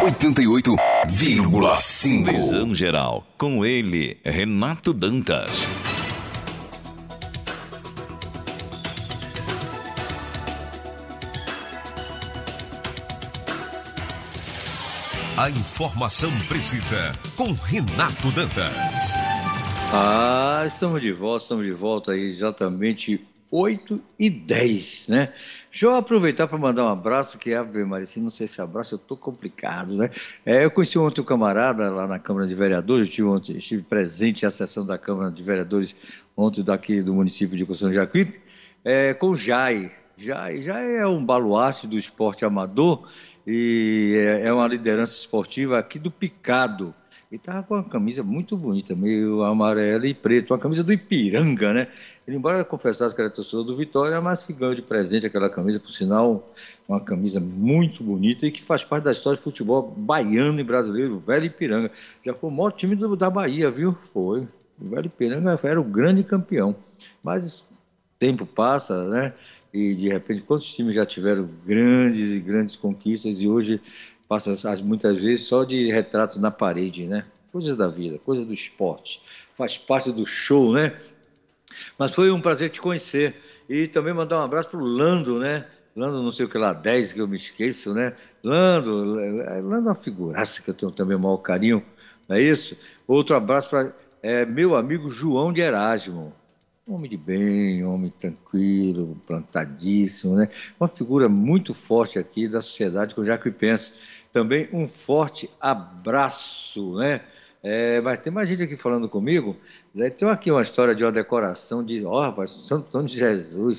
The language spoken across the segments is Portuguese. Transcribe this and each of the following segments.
88,5. Visão Geral, com ele, Renato Dantas. A informação precisa com Renato Dantas. Estamos de volta aí exatamente 8h10, né? Deixa eu aproveitar para mandar um abraço, que Ave Maria, não sei se abraço, eu tô complicado, né? Eu conheci ontem um camarada lá na Câmara de Vereadores, estive presente à sessão da Câmara de Vereadores ontem daqui do município de Conceição de Jacuípe, com o Jai. Jai é um baluarte do esporte amador e é uma liderança esportiva aqui do Picado. Ele estava com uma camisa muito bonita, meio amarela e preto, uma camisa do Ipiranga, né? Ele, embora confessasse que era torcedor do Vitória, mas que ganhou de presente aquela camisa, por sinal, uma camisa muito bonita e que faz parte da história de futebol baiano e brasileiro, o Velho Ipiranga. Já foi o maior time da Bahia, viu? Foi. O Velho Ipiranga era o grande campeão. Mas o tempo passa, né? E, de repente, quantos times já tiveram grandes e grandes conquistas e hoje passa muitas vezes só de retrato na parede, né? Coisas da vida, coisas do esporte, faz parte do show, né? Mas foi um prazer te conhecer e também mandar um abraço pro Lando, né? Lando não sei o que lá, 10 que eu me esqueço, né? Lando é uma figuraça que eu tenho também o maior carinho, não é isso? Outro abraço para meu amigo João de Erasmo. Homem de bem, homem tranquilo, plantadíssimo, né? Uma figura muito forte aqui da sociedade com jacuipense. Também um forte abraço, né? Mas tem mais gente aqui falando comigo. Tem aqui uma história de uma decoração de, rapaz, Santo Antônio de Jesus,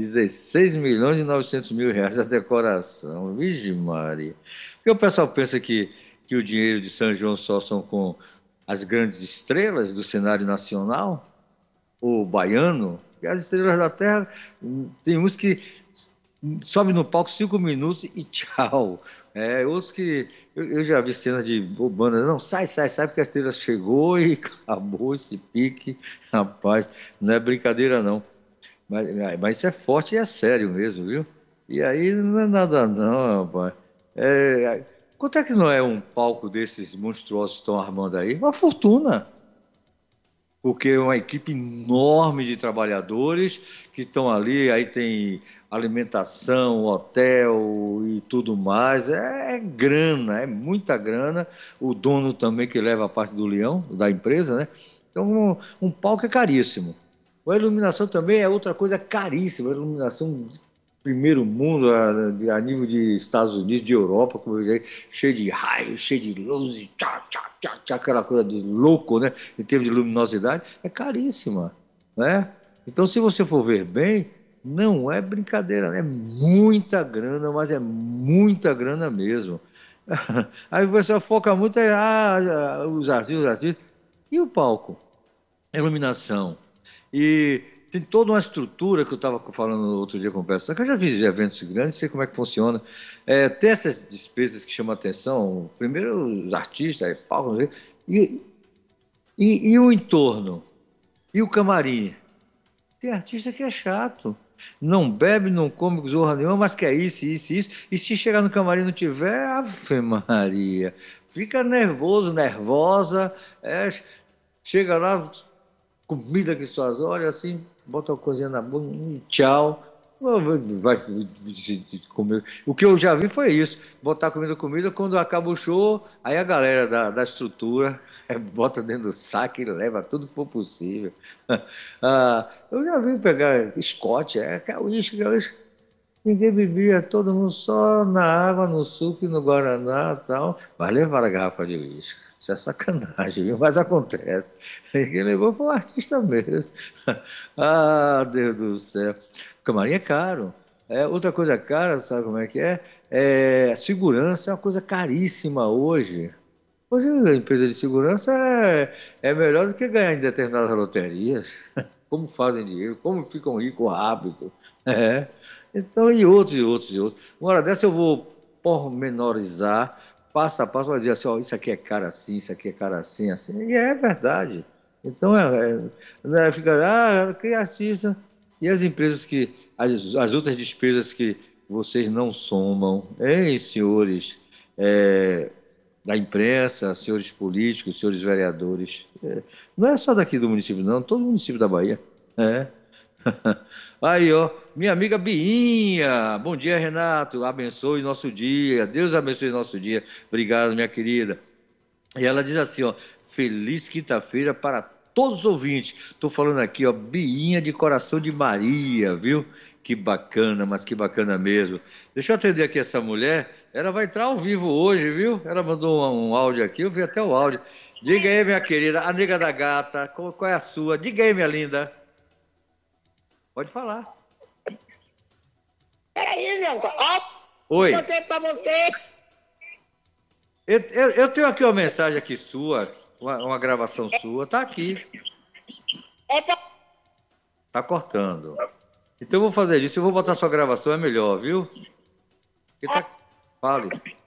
16.900.000 reais a decoração. Vixe Maria. Porque o pessoal pensa que o dinheiro de São João só são com as grandes estrelas do cenário nacional, o baiano, e as estrelas da terra, tem uns que sobe no palco 5 minutos e tchau. Outros que eu já vi cenas de banda, não, sai, porque a estrela chegou e acabou esse pique. Rapaz, não é brincadeira não. Mas isso é forte e é sério mesmo, viu? E aí não é nada não, rapaz. Quanto é que não é um palco desses monstruosos que estão armando aí? Uma fortuna. Porque é uma equipe enorme de trabalhadores que estão ali, aí tem alimentação, hotel e tudo mais, grana, é muita grana, o dono também que leva a parte do leão, da empresa, né? Então um palco é caríssimo. A iluminação também é outra coisa caríssima, a iluminação primeiro mundo, a nível de Estados Unidos, de Europa, como eu disse, cheio de raios, cheio de luz, aquela coisa de louco, né? Em termos de luminosidade, é caríssima, né? Então, se você for ver bem, não é brincadeira, né? É muita grana, mas é muita grana mesmo. Aí você foca muito, os artistas, e o palco? A iluminação. E tem toda uma estrutura que eu estava falando outro dia com o pessoal, que eu já fiz eventos grandes, sei como é que funciona. Tem essas despesas que chamam a atenção, primeiro os artistas, palco, e o entorno, e o camarim. Tem artista que é chato, não bebe, não come zorra nenhuma, mas quer isso, e se chegar no camarim e não tiver, Ave Maria, fica nervoso, nervosa, chega lá, comida que só olha assim, bota uma coisinha na boca, tchau, vai comer. O que eu já vi foi isso, botar comida, quando acaba o show, aí a galera da estrutura bota dentro do saco e leva tudo que for possível. Eu já vi pegar Scott, uísque, ninguém bebia, todo mundo só na água, no suco e no guaraná e tal, vai levar a garrafa de uísque. Isso é sacanagem, viu? Mas acontece. Quem levou foi um artista mesmo. Deus do céu. O camarim é caro. Outra coisa cara, sabe como é que é? Segurança é uma coisa caríssima hoje. Hoje a empresa de segurança é melhor do que ganhar em determinadas loterias. Como fazem dinheiro, como ficam ricos rápido. Então, e outros. Uma hora dessa eu vou pormenorizar, passo a passo, vai dizer assim, isso aqui é cara assim, isso aqui é cara assim, assim. E é verdade. Então, fica, que artista. E as empresas as outras despesas que vocês não somam, hein, senhores? da imprensa, senhores políticos, senhores vereadores. Não é só daqui do município, não, todo município da Bahia. É. Aí, ó, minha amiga Biinha. Bom dia, Renato. Abençoe nosso dia. Deus abençoe nosso dia. Obrigado, minha querida. E ela diz assim, ó, feliz quinta-feira para todos os ouvintes. Estou falando aqui, ó, Biinha de Coração de Maria, viu? Que bacana, mas que bacana mesmo. Deixa eu atender aqui essa mulher. Ela vai entrar ao vivo hoje, viu? Ela mandou um áudio aqui, eu vi até o áudio. Diga aí, minha querida, a nega da gata, qual é a sua? Diga aí, minha linda. Pode falar. Peraí, Leandro. Ó, Oi. botei pra você. Eu tenho aqui uma mensagem aqui sua, uma gravação sua, tá aqui. É pra... Tá cortando. Então eu vou fazer isso, eu vou botar sua gravação, é melhor, viu? Fale.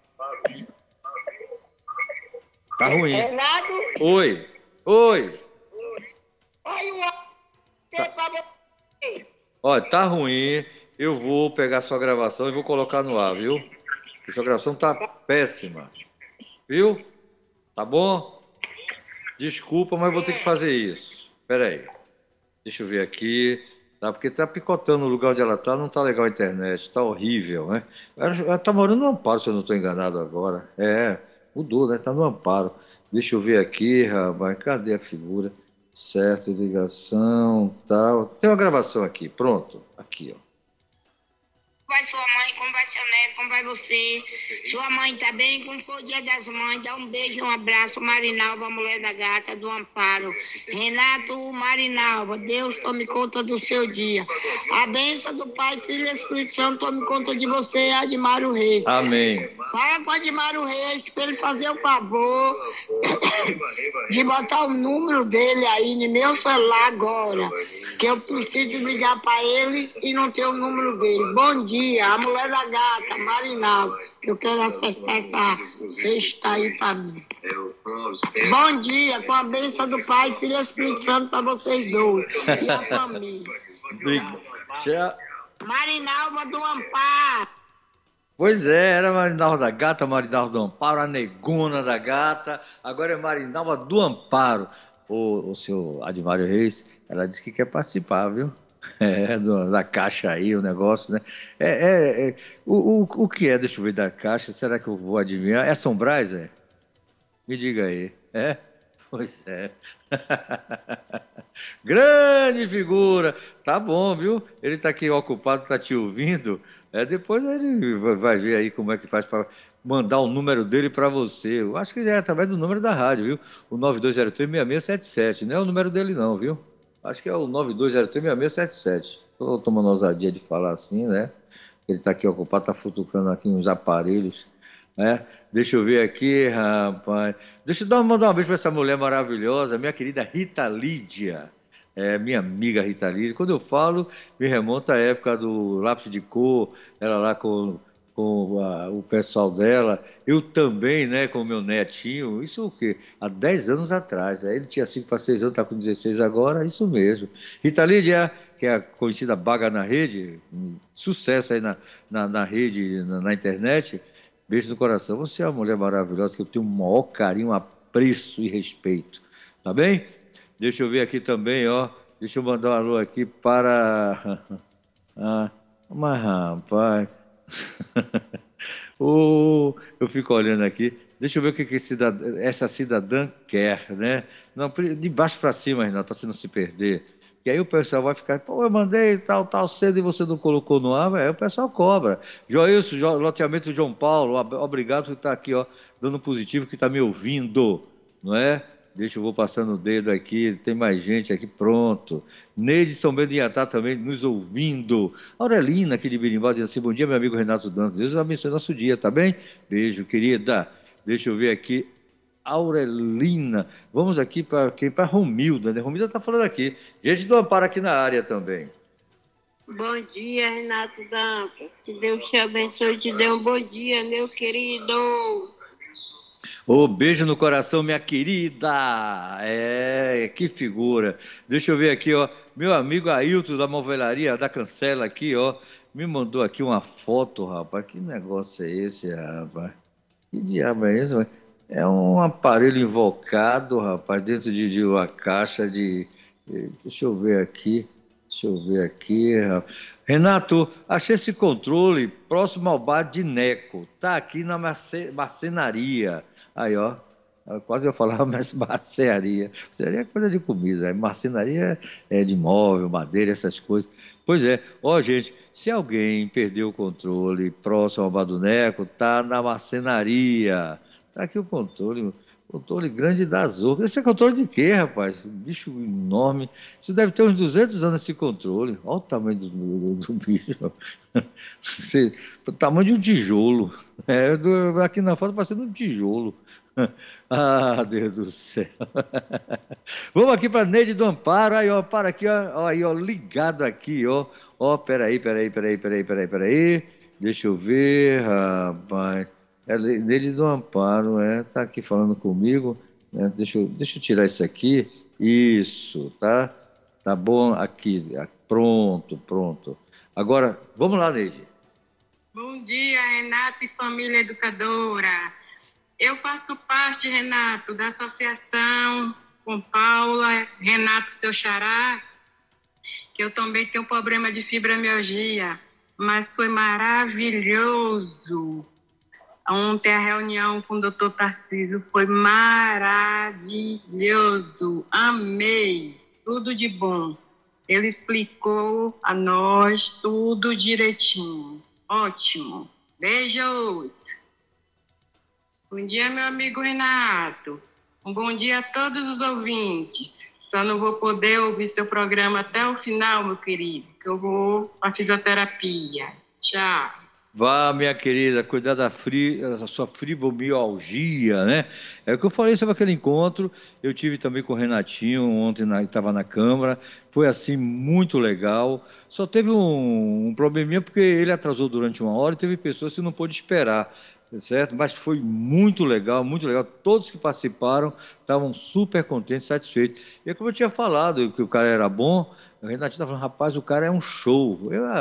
Tá ruim. Renato. Oi. Olha o botei pra você. Olha, tá ruim. Eu vou pegar sua gravação e vou colocar no ar, viu? Porque sua gravação tá péssima. Viu? Tá bom? Desculpa, mas vou ter que fazer isso. Espera aí. Deixa eu ver aqui. Tá? Porque tá picotando o lugar onde ela tá, não tá legal a internet. Tá horrível, né? Ela tá morando no Amparo, se eu não tô enganado agora. Mudou, né? Tá no Amparo. Deixa eu ver aqui, rapaz. Cadê a figura? Certo, ligação, tal. Tem uma gravação aqui, pronto. Aqui, ó. Como vai sua mãe, como vai seu neto, como vai você? Sua mãe tá bem? Como foi o dia das mães? Dá um beijo, um abraço. Marinalva, mulher da gata, do Amparo. Renato Marinalva, Deus tome conta do seu dia. A bênção do Pai, Filho e Espírito Santo tome conta de você, Admário Reis. Amém. Fala com o Admário Reis para ele fazer o favor de botar o número dele aí no meu celular agora, que eu preciso ligar para ele e não ter o número dele. Bom dia, a mulher da gata, Marinalva, que eu quero acertar essa cesta aí para mim. Bom dia, com a bênção do Pai, Filho e Espírito Santo para vocês dois e a família. Marinalva do Amparo. Pois é, era Marinalva da Gata, Marinalva do Amparo, a negona da gata, agora é Marinalva do Amparo. O senhor Admário Reis, ela disse que quer participar, viu? Da caixa aí, o negócio, né? O que é, deixa eu ver, da caixa, será que eu vou adivinhar? É São Brás, é? Me diga aí, é? Pois é. Grande figura, tá bom, viu? Ele tá aqui ocupado, tá te ouvindo. Depois ele vai ver aí como é que faz para mandar o número dele para você. Eu acho que é através do número da rádio, viu? O 9203-6677. Não é o número dele não, viu? Acho que é o 9203-6677. Estou tomando ousadia de falar assim, né? Ele está aqui ocupado, está futucando aqui uns aparelhos. Deixa eu ver aqui, rapaz. Deixa eu mandar um beijo para essa mulher maravilhosa, minha querida Rita Lídia. Minha amiga Rita Lídia. Quando eu falo, me remonta à época do lápis de cor, ela lá com o pessoal dela, eu também, né, com o meu netinho, isso o quê? Há 10 anos atrás, ele tinha 5 para 6 anos, está com 16 agora, isso mesmo. Rita Lídia, que é a conhecida Baga na Rede, sucesso aí na rede, na internet, beijo no coração, você é uma mulher maravilhosa, que eu tenho o maior carinho, apreço e respeito, tá bem? Deixa eu ver aqui também, ó, deixa eu mandar um alô aqui para... mas rapaz... eu fico olhando aqui, deixa eu ver o que essa cidadã quer, né? Não, de baixo para cima, Renato, para você não se perder. E aí o pessoal vai ficar, eu mandei tal cedo e você não colocou no ar, o pessoal cobra. Joilson, loteamento João Paulo, obrigado por estar aqui, ó, dando positivo, que está me ouvindo, não é? Deixa eu vou passando o dedo aqui, tem mais gente aqui, pronto. Neide São Bento de Iatá também nos ouvindo. Aurelina aqui de Birimbau diz assim, bom dia, meu amigo Renato Dantas. Deus abençoe nosso dia, tá bem? Beijo, querida. Deixa eu ver aqui. Aurelina. Vamos aqui para quem? Para Romilda, né? Romilda tá falando aqui. Gente do Amparo aqui na área também. Bom dia, Renato Dantas. Que Deus te abençoe e te dê um bom dia, meu querido. Beijo no coração, minha querida. Que figura. Deixa eu ver aqui, ó. Meu amigo Ailton da Movelaria da Cancela aqui, ó. Me mandou aqui uma foto, rapaz. Que negócio é esse, rapaz? Que diabo é esse? É um aparelho invocado, rapaz, dentro de uma caixa de. Deixa eu ver aqui. Rapaz. Renato, achei esse controle próximo ao bar de Neco. Tá aqui na marcenaria. Aí, ó. Quase eu falava, mas marcenaria. Marcenaria é coisa de comida, marcenaria é de móvel, madeira, essas coisas. Pois é, ó, gente, se alguém perdeu o controle próximo ao bar do Neco, tá na marcenaria. Tá aqui o controle grande da Zorra. Esse é controle de quê, rapaz? Um bicho enorme. Isso deve ter uns 200 anos esse controle. Olha o tamanho do bicho. O tamanho de um tijolo. Aqui na foto parecendo um tijolo. Ah, Deus do céu. Vamos aqui para Neide do Amparo. Aí, ó, para aqui, ó. Aí, ó, ligado aqui, ó. Ó, peraí. Deixa eu ver, rapaz. Neide do Amparo, tá aqui falando comigo. Deixa eu tirar isso aqui. Isso, tá? Tá bom aqui. Pronto. Agora, vamos lá, Neide. Bom dia, Renato e família educadora. Eu faço parte, Renato, da associação com Paula, Renato seu xará, que eu também tenho problema de fibromialgia, mas foi maravilhoso. Ontem a reunião com o doutor Tarcísio foi maravilhoso, amei, tudo de bom. Ele explicou a nós tudo direitinho, ótimo. Beijos! Bom dia, meu amigo Renato. Um bom dia a todos os ouvintes. Só não vou poder ouvir seu programa até o final, meu querido, que eu vou para fisioterapia. Tchau. Vá, minha querida, cuidar da sua fibromialgia, né? É o que eu falei sobre aquele encontro. Eu tive também com o Renatinho, ontem estava na Câmara. Foi, assim, muito legal. Só teve um probleminha porque ele atrasou durante 1 hora e teve pessoas que não pôde esperar. Certo? Mas foi muito legal, muito legal. Todos que participaram estavam super contentes, satisfeitos. E como eu tinha falado, que o cara era bom, o Renatinho estava falando, rapaz, o cara é um show.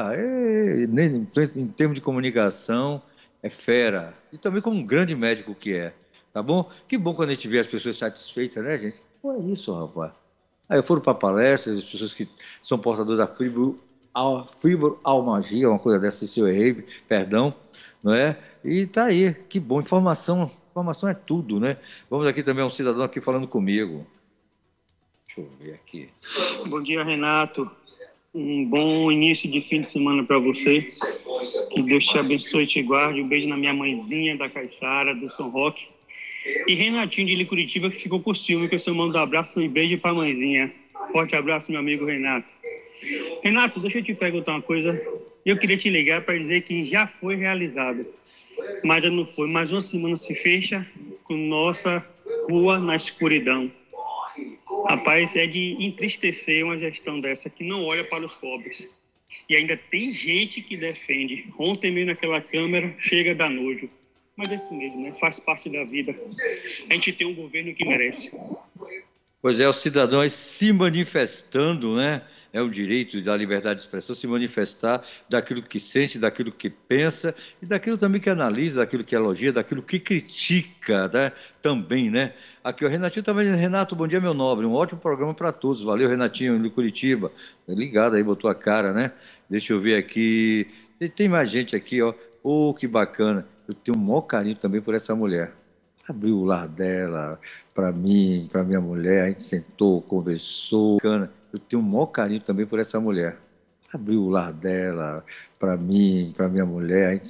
Em termos de comunicação, é fera. E também como um grande médico que é. Tá bom? Que bom quando a gente vê as pessoas satisfeitas, né, gente? Pô, é isso, rapaz. Aí eu fui para palestras, as pessoas que são portadores da fibromialgia, uma coisa dessa, se eu errei, perdão, não é? E tá aí, que bom, informação é tudo, né? Vamos aqui também, um cidadão aqui falando comigo. Deixa eu ver aqui. Bom dia, Renato. Um bom início de fim de semana para você. Que Deus te abençoe e te guarde. Um beijo na minha mãezinha da Caiçara, do São Roque. E Renatinho de Curitiba, que ficou por ciúme, que eu só mando um abraço e um beijo para a mãezinha. Forte abraço, meu amigo Renato. Renato, deixa eu te perguntar uma coisa. Eu queria te ligar para dizer que já foi realizado. Mas já não foi. Mais uma semana se fecha com nossa rua na escuridão. Rapaz, é de entristecer uma gestão dessa que não olha para os pobres. E ainda tem gente que defende. Ontem mesmo naquela Câmara, chega a dar nojo. Mas é isso mesmo, né? Faz parte da vida. A gente tem um governo que merece. Pois é, o cidadão aí se manifestando, né? É o direito da liberdade de expressão, se manifestar daquilo que sente, daquilo que pensa e daquilo também que analisa, daquilo que elogia, daquilo que critica, né? Também, né? Aqui o Renatinho também, Renato, bom dia, meu nobre, um ótimo programa para todos, valeu, Renatinho, de Curitiba, ligado aí, botou a cara, né? Deixa eu ver aqui, tem mais gente aqui, ó, que bacana, eu tenho um maior carinho também por essa mulher. Abriu o lar dela para mim, para minha mulher, a gente sentou, conversou, bacana. Eu tenho um maior carinho também por essa mulher. Abriu o lar dela para mim, para minha mulher, a gente